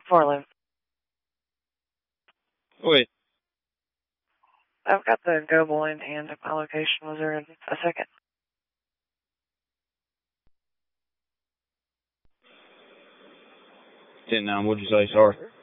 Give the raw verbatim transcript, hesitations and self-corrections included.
Farland. Wait. I've got the Goble in hand. My location was there in a second. ten nine, what'd you say? Sorry.